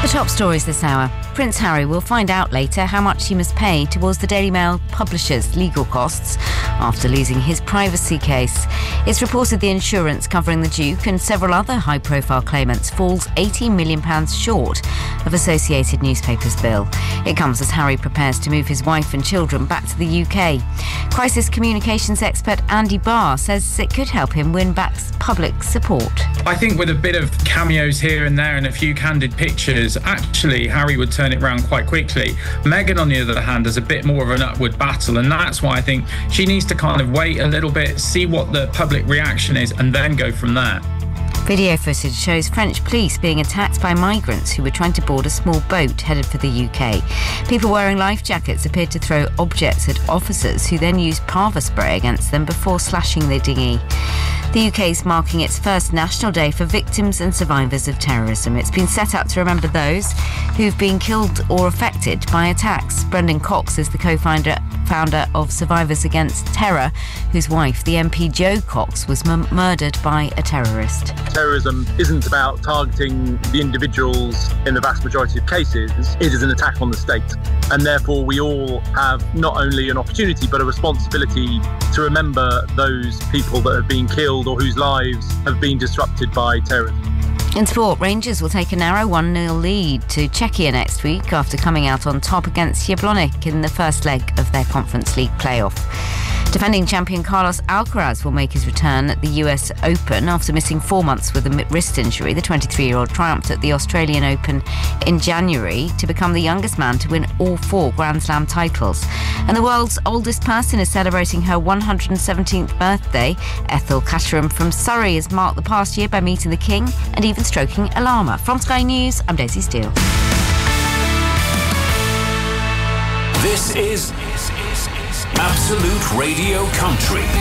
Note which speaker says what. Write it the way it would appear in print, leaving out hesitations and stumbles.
Speaker 1: The top stories this hour. Prince Harry will find out later how much he must pay towards the Daily Mail publisher's legal costs after losing his privacy case. It's reported the insurance covering the Duke and several other high-profile claimants falls £18 million short of Associated Newspapers' bill. It comes as Harry prepares to move his wife and children back to the UK. Crisis communications expert Andy Barr says it could help him win back public support.
Speaker 2: I think with a bit of cameos here and there and a few candid pictures, actually Harry would turn it round quite quickly. Meghan, on the other hand, has a bit more of an upward battle, and that's why I think she needs to kind of wait a little bit, see what the public reaction is, and then go from there.
Speaker 1: Video footage shows French police being attacked by migrants who were trying to board a small boat headed for the UK. People wearing life jackets appeared to throw objects at officers who then used pava spray against them before slashing the dinghy. The UK is marking its first National Day for victims and survivors of terrorism. It's been set up to remember those who've been killed or affected by attacks. Brendan Cox is the co-founder of Survivors Against Terror, whose wife, the MP Jo Cox, was murdered by a terrorist.
Speaker 3: Terrorism isn't about targeting the individuals in the vast majority of cases. It is an attack on the state. And therefore, we all have not only an opportunity but a responsibility to remember those people that have been killed or whose lives have been disrupted by terrorism.
Speaker 1: In sport, Rangers will take a narrow 1-0 lead to Czechia next week after coming out on top against Jablonec in the first leg of their Conference League playoff. Defending champion Carlos Alcaraz will make his return at the US Open after missing 4 months with a wrist injury. The 23-year-old triumphed at the Australian Open in January to become the youngest man to win all 4 Grand Slam titles. And the world's oldest person is celebrating her 117th birthday. Ethel Catterham from Surrey has marked the past year by meeting the King and even stroking a llama. From Sky News, I'm Daisy Steele.
Speaker 4: This is Absolute Radio Country.